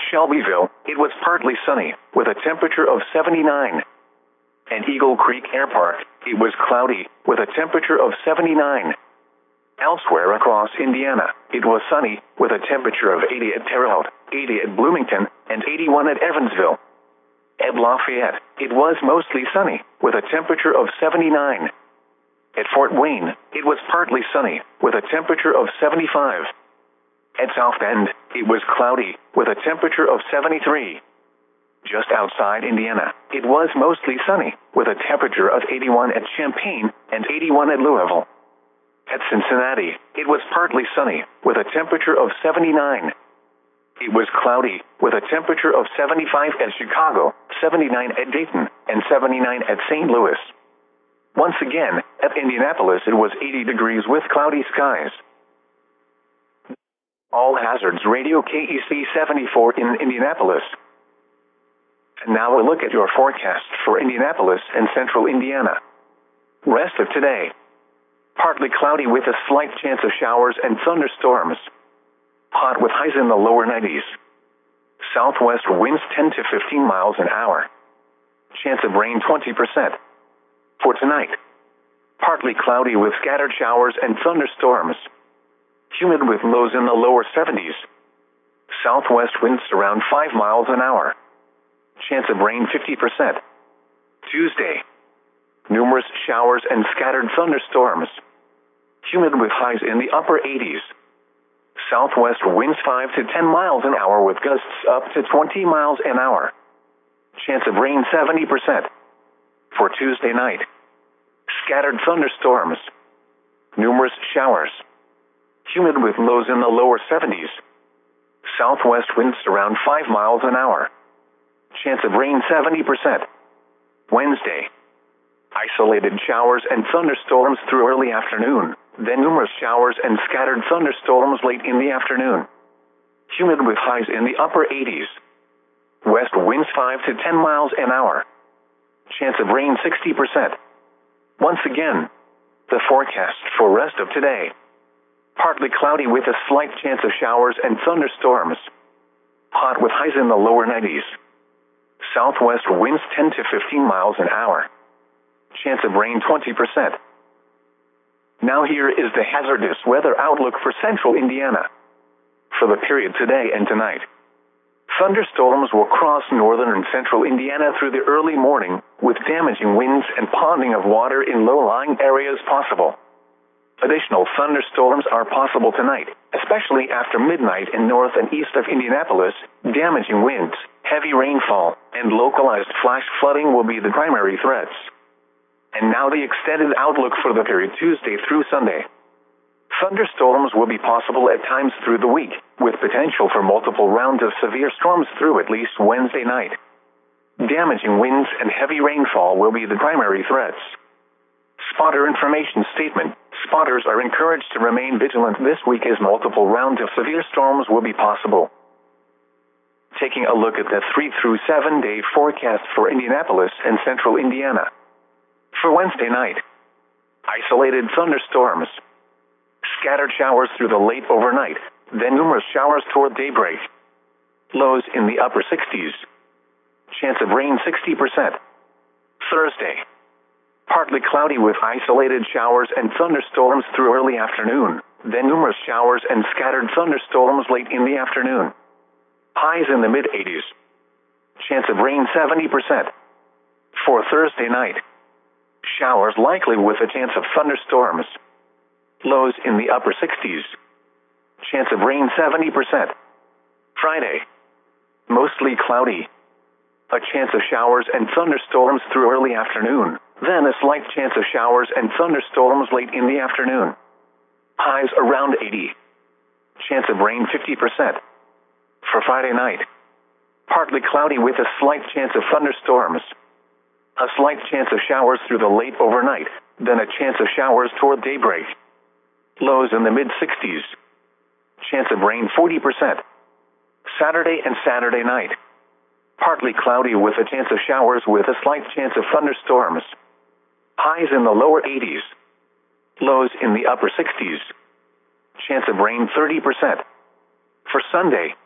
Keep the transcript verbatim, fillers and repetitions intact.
Shelbyville, it was partly sunny, with a temperature of seventy-nine. And Eagle Creek Air Park, it was cloudy, with a temperature of seventy-nine. Elsewhere across Indiana, it was sunny, with a temperature of eighty at Terre Haute, eighty at Bloomington, and eighty-one at Evansville. At Lafayette, it was mostly sunny, with a temperature of seventy-nine. At Fort Wayne, it was partly sunny, with a temperature of seventy-five. At South Bend, it was cloudy, with a temperature of seventy-three. Just outside Indiana, it was mostly sunny, with a temperature of eighty-one at Champaign and eighty-one at Louisville. At Cincinnati, it was partly sunny, with a temperature of seventy-nine. It was cloudy, with a temperature of seventy-five at Chicago, seventy-nine at Dayton, and seventy-nine at Saint Louis. Once again, at Indianapolis it was eighty degrees with cloudy skies. All Hazards Radio K E C seventy-four in Indianapolis. And now a look at your forecast for Indianapolis and central Indiana. Rest of today. Partly cloudy with a slight chance of showers and thunderstorms. Hot with highs in the lower nineties. Southwest winds ten to fifteen miles an hour. Chance of rain twenty percent. For tonight. Partly cloudy with scattered showers and thunderstorms. Humid with lows in the lower seventies. Southwest winds around five miles an hour. Chance of rain fifty percent. Tuesday. Numerous showers and scattered thunderstorms. Humid with highs in the upper eighties. Southwest winds five to ten miles an hour with gusts up to twenty miles an hour. Chance of rain seventy percent. For Tuesday night. Scattered thunderstorms. Numerous showers. Humid with lows in the lower seventies. Southwest winds around five miles an hour. Chance of rain seventy percent. Wednesday. Isolated showers and thunderstorms through early afternoon, then numerous showers and scattered thunderstorms late in the afternoon. Humid with highs in the upper eighties. West winds five to ten miles an hour. Chance of rain sixty percent. Once again, the forecast for rest of today. Partly cloudy with a slight chance of showers and thunderstorms. Hot with highs in the lower nineties. Southwest winds ten to fifteen miles an hour. Chance of rain twenty percent. Now here is the hazardous weather outlook for central Indiana. For the period today and tonight. Thunderstorms will cross northern and central Indiana through the early morning, with damaging winds and ponding of water in low-lying areas possible. Additional thunderstorms are possible tonight, especially after midnight in north and east of Indianapolis. Damaging winds, heavy rainfall, and localized flash flooding will be the primary threats. And now the extended outlook for the period Tuesday through Sunday. Thunderstorms will be possible at times through the week, with potential for multiple rounds of severe storms through at least Wednesday night. Damaging winds and heavy rainfall will be the primary threats. Spotter information statement. Spotters are encouraged to remain vigilant this week as multiple rounds of severe storms will be possible. Taking a look at the three through seven day forecast for Indianapolis and central Indiana. For Wednesday night. Isolated thunderstorms. Scattered showers through the late overnight, then numerous showers toward daybreak. Lows in the upper sixties. Chance of rain sixty percent. Thursday. Partly cloudy with isolated showers and thunderstorms through early afternoon, then numerous showers and scattered thunderstorms late in the afternoon. Highs in the mid-eighties. Chance of rain seventy percent. For Thursday night. Showers likely with a chance of thunderstorms. Lows in the upper sixties. Chance of rain seventy percent. Friday. Mostly cloudy. A chance of showers and thunderstorms through early afternoon, then a slight chance of showers and thunderstorms late in the afternoon. Highs around eighty. Chance of rain fifty percent. For Friday night. Partly cloudy with a slight chance of thunderstorms. A slight chance of showers through the late overnight, then a chance of showers toward daybreak. Lows in the mid-sixties. Chance of rain forty percent. Saturday and Saturday night. Partly cloudy with a chance of showers with a slight chance of thunderstorms. Highs in the lower eighties. Lows in the upper sixties. Chance of rain thirty percent. For Sunday.